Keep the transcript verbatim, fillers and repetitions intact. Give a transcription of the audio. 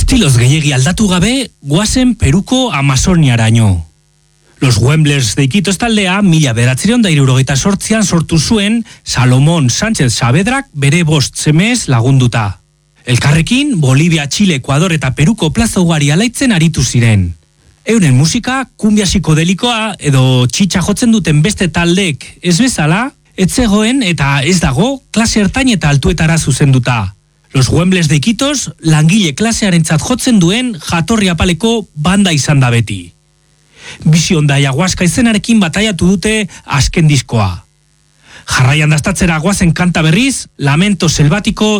Estiloz gehiegi aldatu gabe, guazen Peruko Amazoniaraino. Los Wemblers de Iquitos taldea mila bederatziehun eta hirurogeita zortzian sortu zuen Salomón Sánchez Saavedrak bere bost semez lagunduta. Elkarrekin, Bolivia, Chile, Ekuador eta Peruko plaza ugari alaitzen aritu ziren. Euren musika, kumbia psikodelikoa edo txitsa jotzen duten beste taldek ez bezala, ez zegoen eta ez dago klase ertain eta altuetara zuzenduta. Los Wemblers de Iquitos langile klasearentzat jotzen duen jatorri apaleko banda izan da beti. Vision da Ayahuasca izenarekin bataiatu dute azken diskoa. Jarraian dastatzera goazen kanta berriz, Lamento Selvático